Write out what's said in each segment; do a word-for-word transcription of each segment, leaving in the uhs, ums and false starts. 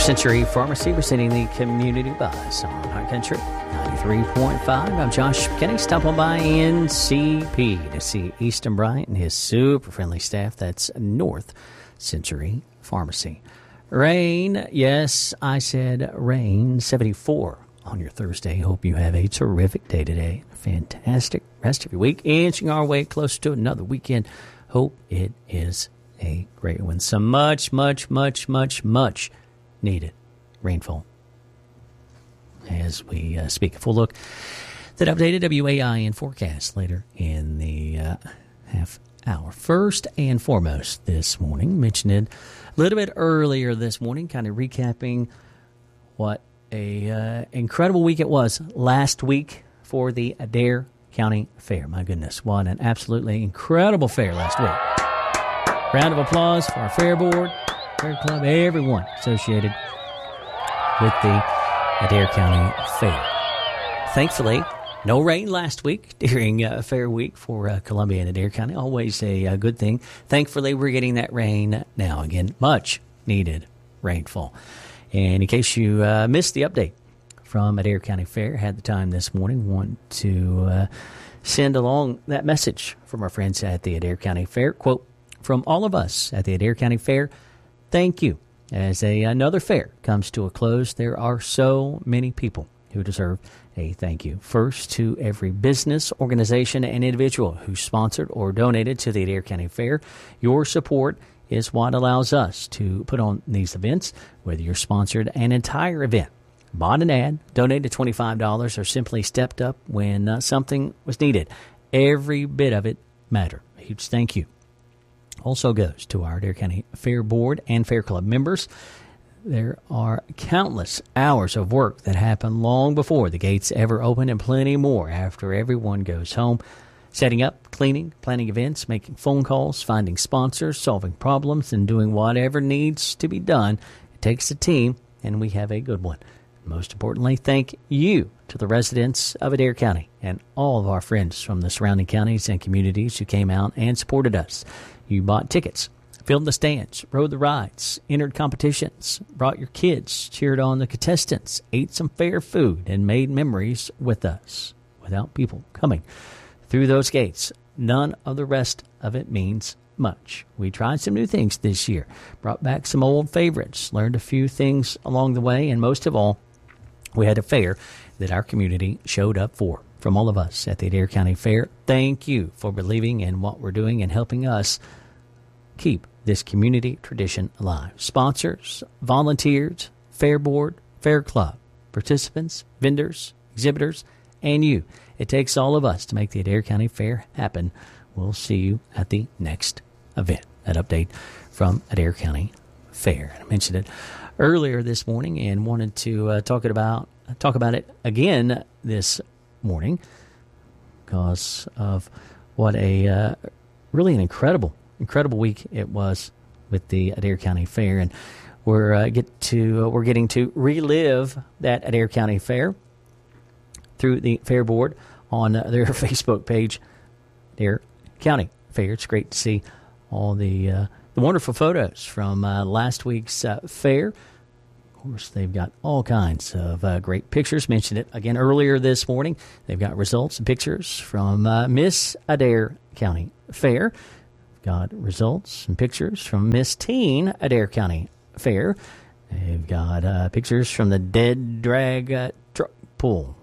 First Century Pharmacy, presenting the Community Buzz on High Country ninety-three point five. I'm Josh McKinney. Stop on by N C P to see Easton Bryant and his super friendly staff. That's North Century Pharmacy. Rain, yes, I said rain, seventy-four on your Thursday. Hope you have a terrific day today. Fantastic rest of your week. Inching our way closer to another weekend. Hope it is a great one. Some much, much, much, much, much needed rainfall. As we uh, speak, a full look that updated W A I N forecast later in the uh, half hour. First and foremost this morning, mentioned it a little bit earlier this morning, kind of recapping what a uh, incredible week it was last week for the Adair County Fair. My goodness, what an absolutely incredible fair last week. Round of applause for our fair board, fair club, everyone associated with the Adair County Fair. Thankfully, no rain last week during uh, Fair Week for uh, Columbia and Adair County. Always a, a good thing. Thankfully, we're getting that rain now. Again, much needed rainfall. And in case you uh, missed the update from Adair County Fair, had the time this morning, want to uh, send along that message from our friends at the Adair County Fair. Quote, from all of us at the Adair County Fair, thank you. As a, another fair comes to a close, there are so many people who deserve a thank you. First, to every business, organization, and individual who sponsored or donated to the Adair County Fair. Your support is what allows us to put on these events, whether you're sponsored an entire event, bought an ad, donated twenty-five dollars, or simply stepped up when uh, something was needed. Every bit of it mattered. A huge thank you also goes to our Adair County Fair Board and Fair Club members. There are countless hours of work that happen long before the gates ever open, and plenty more after everyone goes home. Setting up, cleaning, planning events, making phone calls, finding sponsors, solving problems, and doing whatever needs to be done. It takes a team, and we have a good one. Most importantly, thank you to the residents of Adair County and all of our friends from the surrounding counties and communities who came out and supported us. You bought tickets, filled the stands, rode the rides, entered competitions, brought your kids, cheered on the contestants, ate some fair food, and made memories with us. Without people coming through those gates, none of the rest of it means much. We tried some new things this year, brought back some old favorites, learned a few things along the way, and most of all, we had a fair that our community showed up for. From all of us at the Adair County Fair, thank you for believing in what we're doing and helping us keep this community tradition alive. Sponsors, volunteers, Fair Board, Fair Club, participants, vendors, exhibitors, and you. It takes all of us to make the Adair County Fair happen. We'll see you at the next event. That update from Adair County Fair. I mentioned it earlier this morning and wanted to uh, talk it about talk about it again this morning because of what a uh, really an incredible incredible week it was with the Adair County Fair, and we're uh, get to uh, we're getting to relive that Adair County Fair through the Fair Board on uh, their Facebook page, Adair County Fair. It's great to see all the uh, the wonderful photos from uh, last week's uh, fair. Of course, they've got all kinds of uh, great pictures. Mentioned it again earlier this morning. They've got results and pictures from uh, Miss Adair County Fair. Got results and pictures from Miss Teen Adair County Fair. They've got uh, pictures from the Dead Drag uh, Truck Pool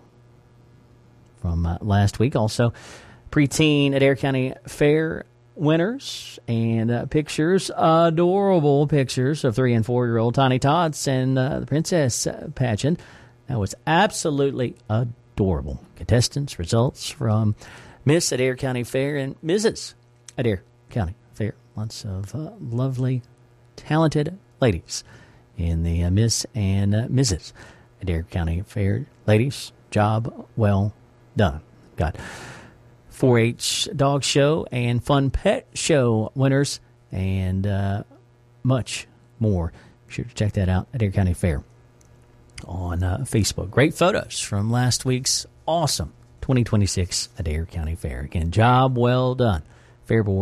from uh, last week. Also, preteen Adair County Fair winners and uh, pictures, adorable pictures of three and four-year-old Tiny Tots and uh, the Princess uh, pageant. That was absolutely adorable. Contestants, results from Miss Adair County Fair and Missus Adair County Fair. Lots of uh, lovely, talented ladies in the uh, Miss and uh, Missus Adair County Fair. Ladies, job well done. Got four H dog show and fun pet show winners and uh, much more. Be sure to check that out at Adair County Fair on uh, Facebook. Great photos from last week's awesome twenty twenty-six Adair County Fair. Again, job well done, Fair Board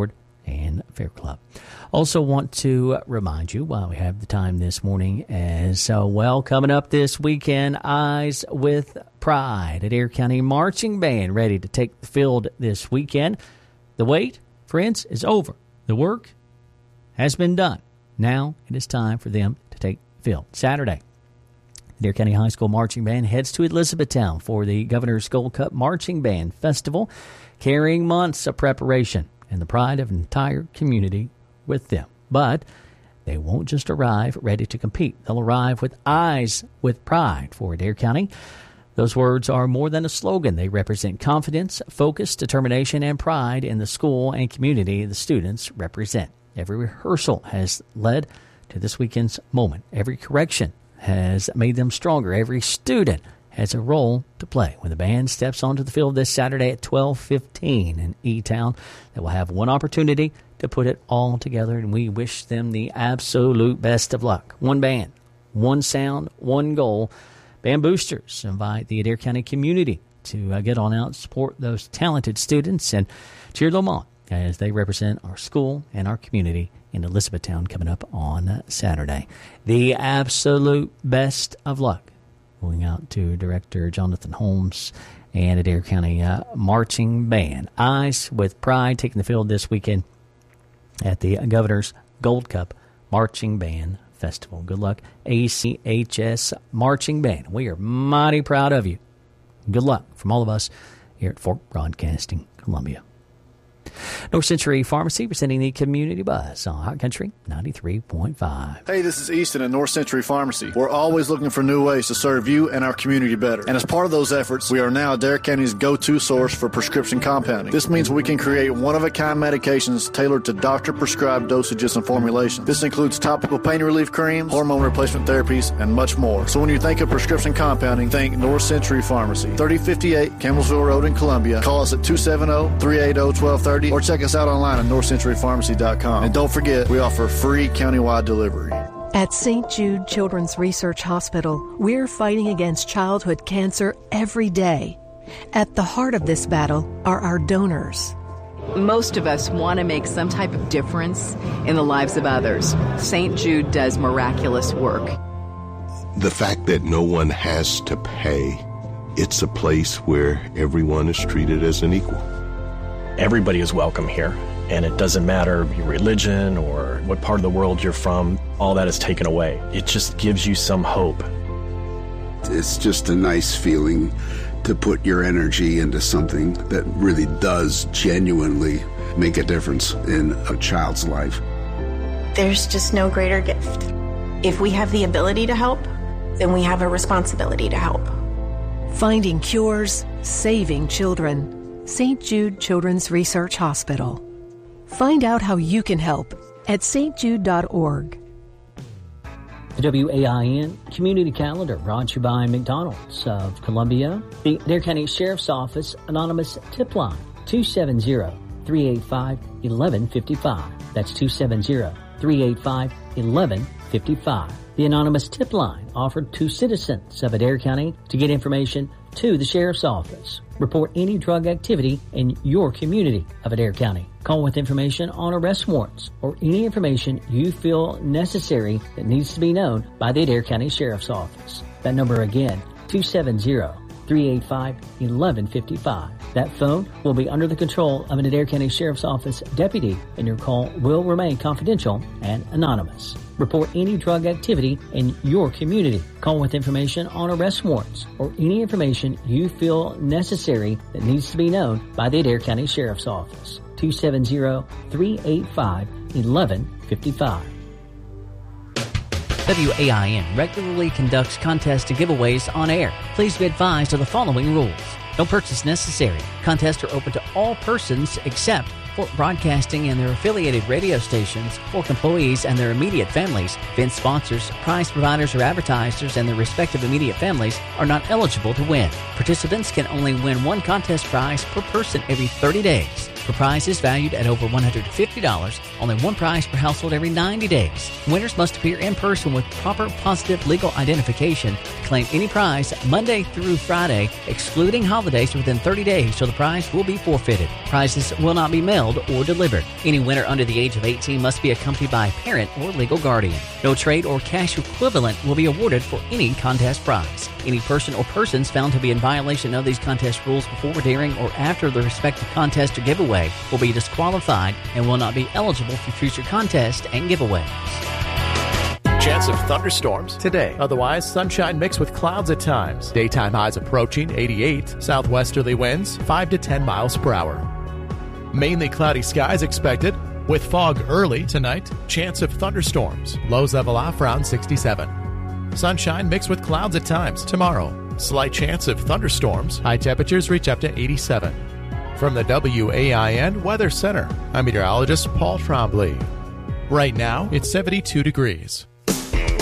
and Fair Club. Also want to remind you while we have the time this morning as uh, well, coming up this weekend, Eyes with Pride, Adair County Marching Band ready to take the field this weekend. The wait, friends, is over. The work has been done. Now it is time for them to take the field. Saturday, Adair County High School Marching Band heads to Elizabethtown for the Governor's Gold Cup Marching Band Festival, carrying months of preparation and the pride of an entire community with them. But they won't just arrive ready to compete. They'll arrive with eyes with pride for Adair County. Those words are more than a slogan. They represent confidence, focus, determination, and pride in the school and community the students represent. Every rehearsal has led to this weekend's moment. Every correction has made them stronger. Every student has a role to play. When the band steps onto the field this Saturday at twelve fifteen in E-Town, they will have one opportunity to put it all together, and we wish them the absolute best of luck. One band, one sound, one goal. Band boosters invite the Adair County community to uh, get on out and support those talented students and cheer them on as they represent our school and our community in Elizabethtown coming up on uh, Saturday. The absolute best of luck going out to Director Jonathan Holmes and Adair County uh, Marching Band. Eyes with Pride taking the field this weekend at the Governor's Gold Cup Marching Band Festival. Good luck, A C H S Marching Band. We are mighty proud of you. Good luck from all of us here at Fork Broadcasting Columbia. North Century Pharmacy presenting the Community Buzz on Hot Country ninety-three point five. Hey, this is Easton at North Century Pharmacy. We're always looking for new ways to serve you and our community better. And as part of those efforts, we are now Adair County's go-to source for prescription compounding. This means we can create one-of-a-kind medications tailored to doctor-prescribed dosages and formulations. This includes topical pain relief creams, hormone replacement therapies, and much more. So when you think of prescription compounding, think North Century Pharmacy. thirty fifty-eight Campbellsville Road in Columbia. Call us at two seven zero, three eight zero, one two three zero or check us out online at north century pharmacy dot com. And don't forget, we offer free countywide delivery. At Saint Jude Children's Research Hospital, we're fighting against childhood cancer every day. At the heart of this battle are our donors. Most of us want to make some type of difference in the lives of others. Saint Jude does miraculous work. The fact that no one has to pay, it's a place where everyone is treated as an equal. Everybody is welcome here, and it doesn't matter your religion or what part of the world you're from. All that is taken away. It just gives you some hope. It's just a nice feeling to put your energy into something that really does genuinely make a difference in a child's life. There's just no greater gift. If we have the ability to help, then we have a responsibility to help. Finding cures, saving children. Saint Jude Children's Research Hospital. Find out how you can help at s t jude dot org. The W A I N Community Calendar brought to you by McDonald's of Columbia. The Adair County Sheriff's Office Anonymous Tip Line, two seven zero, three eight five, one one five five. That's two seven zero, three eight five, one one five five. The Anonymous Tip Line offered to citizens of Adair County to get information to the Sheriff's Office. Report any drug activity in your community of Adair County. Call with information on arrest warrants or any information you feel necessary that needs to be known by the Adair County Sheriff's Office. That number again, two seven zero, three eight five, one one five five. That phone will be under the control of an Adair County Sheriff's Office deputy, and your call will remain confidential and anonymous. Report any drug activity in your community. Call with information on arrest warrants or any information you feel necessary that needs to be known by the Adair County Sheriff's Office. two seven zero, three eight five, one one five five. W A I N regularly conducts contests and giveaways on air. Please be advised of the following rules. No purchase necessary. Contests are open to all persons except Fork Broadcasting and their affiliated radio stations, Fork employees and their immediate families. Event sponsors, prize providers, or advertisers and their respective immediate families are not eligible to win. Participants can only win one contest prize per person every thirty days. For prizes valued at over one hundred fifty dollars, only one prize per household every ninety days. Winners must appear in person with proper positive legal identification to claim any prize Monday through Friday, excluding holidays within thirty days, so the prize will be forfeited. Prizes will not be mailed or delivered. Any winner under the age of eighteen must be accompanied by a parent or legal guardian. No trade or cash equivalent will be awarded for any contest prize. Any person or persons found to be in violation of these contest rules before, during, or after the respective contest or giveaway will be disqualified and will not be eligible for future contests and giveaways. Chance of thunderstorms today. Otherwise, sunshine mixed with clouds at times. Daytime highs approaching eighty-eight. Southwesterly winds five to ten miles per hour. Mainly cloudy skies expected with fog early tonight. Chance of thunderstorms. Lows level off around sixty-seven. Sunshine mixed with clouds at times tomorrow. Slight chance of thunderstorms. High temperatures reach up to eighty-seven. From the W A I N Weather Center, I'm meteorologist Paul Trombley. Right now, it's seventy-two degrees.